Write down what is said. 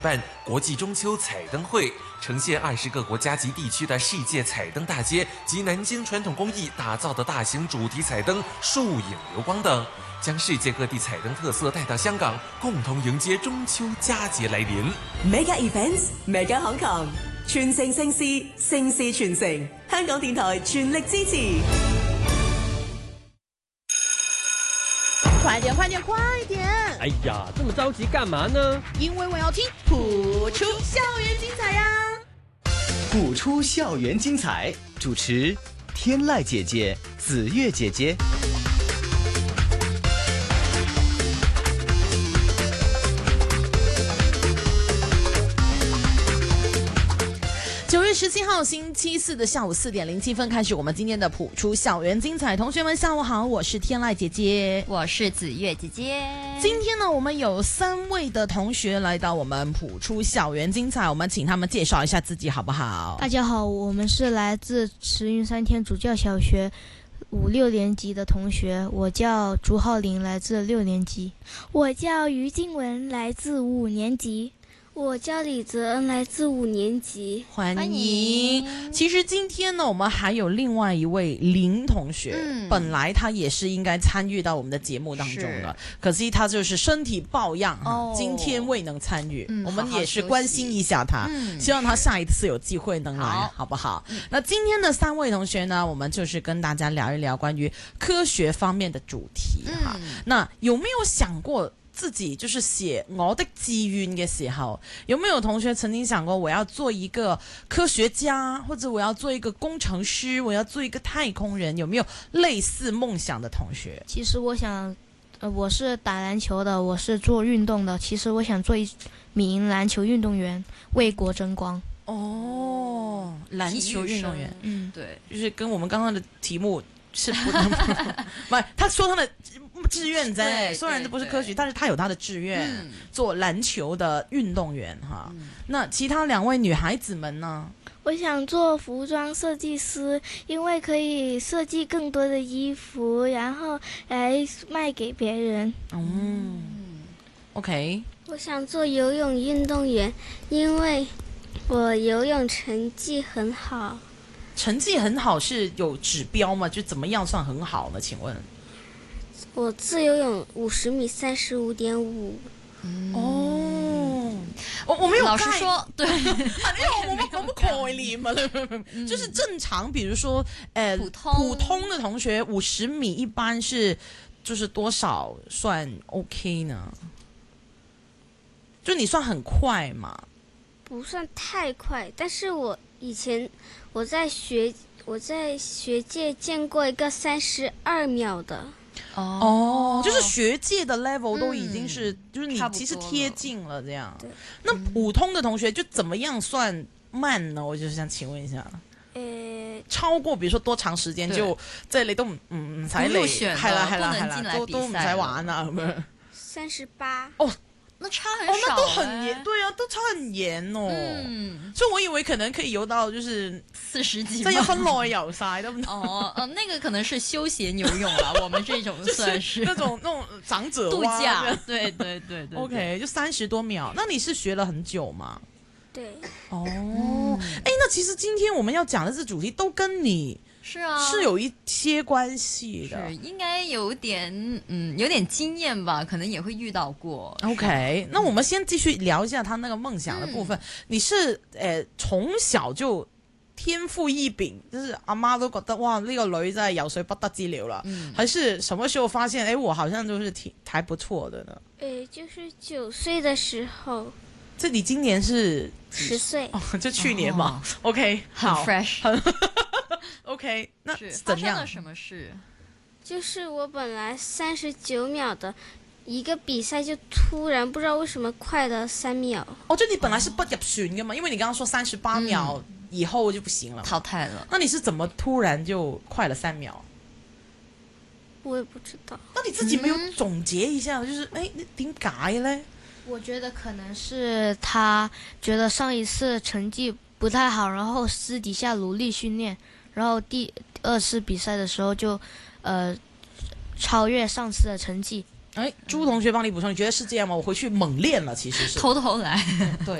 办国际中秋彩灯会，呈现20个国家及地区的世界彩灯大街及南京传统工艺打造的大型主题彩灯树影流光等，将世界各地彩灯特色带到香港，共同迎接中秋佳节来临。 Mega Events Mega Hong Kong， 全城盛事，盛事全城。香港電台全力支持。 快点，快点，快点！ 哎呀，这么着急干嘛呢？ 因为我要听谱出校园精彩呀！ 谱出校园精彩，主持天籁姐姐、子月姐姐。 9月17号星期四的下午4点07分开始，我们今天的谱出校园精彩。同学们下午好，我是天籁姐姐， 我是子月姐姐。 今天呢，我们有3位的同学来到我们谱出校园精彩，我们请他们介绍一下自己好不好？ 大家好，我们是来自慈云山天主教小学5、6年级的同学，我叫朱浩林，来自6年级。 我叫于静文，来自5年级。我叫李泽恩，来自5年级。 欢迎！其实今天呢，我们还有另外一位林同学，本来他也是应该参与到我们的节目当中的，可惜他就是身体抱恙，今天未能参与。我们也是关心一下他，希望他下一次有机会能来，好不好？那今天的3位同学呢，我们就是跟大家聊一聊关于科学方面的主题哈。那有没有想过？自己就是写我的志願嘅時候，有沒有同學曾經想過我要做一個科學家，或者我要做一個工程師，我要做一個太空人？有沒有類似夢想的同學？ 其實我想，我是打籃球的，我是做運動的。其實我想做一名籃球運動員，為國爭光。 哦，籃球運動員， 對， 就是跟我們剛剛的題目是不能，不，他說他的志願在，雖然這不是科學，但是他有他的志願，做籃球的運動員哈。那其他2位女孩子們呢？ 我想做服裝設計師，因為可以設計更多的衣服，然後來賣給別人。 OK。 我想做游泳運動員，因為我游泳成績很好。 成績很好是有指標嗎？就怎麼樣算很好呢？請問？ 我自由泳50米35.5。 哦，我沒有老實說，對， 因為我們概念嘛，就是正常，比如說，普通的同學50米一般是就是多少算 OK 呢？就你算很快嘛？ 不算太快，但是我以前我在學界見過一個32秒的。 就是學界的 level 都已經是，就是你其實貼近了這樣。那普通的同學就怎麼樣算慢呢？我就想請問一下。超過比如說多長時間就即係你都唔使嚟，係啦，都唔使玩啊咁樣。 38。 哦。 那差很少， 那都很嚴，對啊，都差很嚴哦。所以我以為可能可以游到就是 40幾， 這要分內游晒得唔得？ 那個可能是休閒游泳啦，我們這種算是那種長者度假，對。 OK， 就30多秒。那你是學了很久嗎？ 對。 那其實今天我們要講的這主題都跟你。是有一些關係的， 是應該有點經驗吧，可能也會遇到過。 OK，那我們先繼續聊一下他那個夢想的部分。你是從小就天賦異稟，就是阿媽都覺得哇，呢個女真係游水不得之了啦。還是什麼時候發現我好像就是還不錯的呢？ 就是9歲的時候。 這你今年是 10歲就去年嘛。OK， 好 fresh。 OK， 那發生了什麼事？ 就是我本來39秒的一個比賽，就突然不知道為什麼快了3秒。 就你本來是不入選嘅嘛，因為你剛剛說38秒以後就不行了， 淘汰了。 那你是怎麼突然就快了3秒？ 我也不知道。 那你自己沒有總結一下，就是你點解呢？ 我覺得可能是他覺得上一次成績不太好，然後私底下努力訓練，然後第2次比賽的時候就超越上次的成績， 哎，朱同学帮你补充，你觉得是这样吗？我回去猛练了，其实是偷偷来。 对。